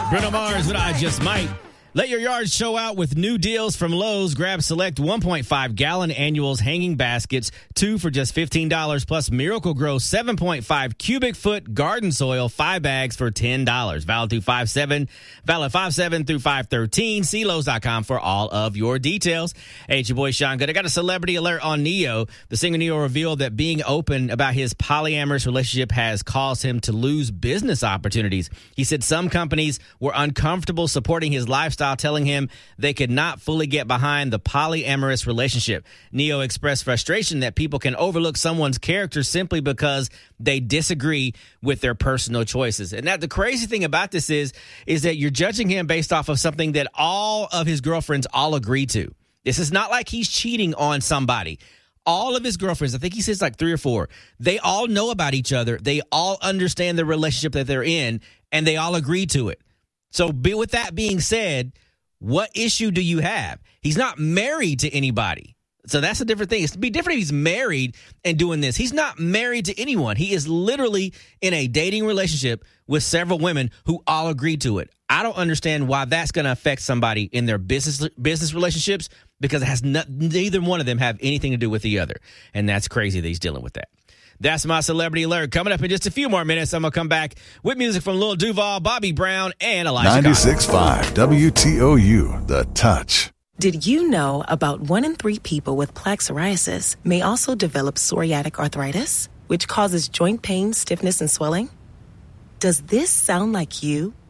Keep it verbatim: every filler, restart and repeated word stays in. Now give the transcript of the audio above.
Bruno Mars, but I just might. Let your yard show out with new deals from Lowe's. Grab select one point five gallon annuals hanging baskets, two for just fifteen dollars, plus Miracle Grow seven point five cubic foot garden soil, five bags for ten dollars. Valid through five seven, valid five seven through five thirteen. See Lowe's dot com for all of your details. Hey, it's your boy Sean Good. I got a celebrity alert on Neo. The singer Neo revealed that being open about his polyamorous relationship has caused him to lose business opportunities. He said some companies were uncomfortable supporting his lifestyle, telling him they could not fully get behind the polyamorous relationship. Neo expressed frustration that people can overlook someone's character simply because they disagree with their personal choices. And that the crazy thing about this is, is that you're judging him based off of something that all of his girlfriends all agree to. This is not like he's cheating on somebody. All of his girlfriends, I think he says like three or four, they all know about each other. They all understand the relationship that they're in, and they all agree to it. So be, with that being said, what issue do you have? He's not married to anybody. So that's a different thing. It'd be different if he's married and doing this. He's not married to anyone. He is literally in a dating relationship with several women who all agree to it. I don't understand why that's going to affect somebody in their business business relationships, because it has not, neither one of them have anything to do with the other. And that's crazy that he's dealing with that. That's my celebrity alert. Coming up in just a few more minutes, I'm going to come back with music from Lil Duval, Bobby Brown, and Elijah ninety-six point five W T O U, The Touch. Did you know about one in three people with plaque psoriasis may also develop psoriatic arthritis, which causes joint pain, stiffness, and swelling? Does this sound like you?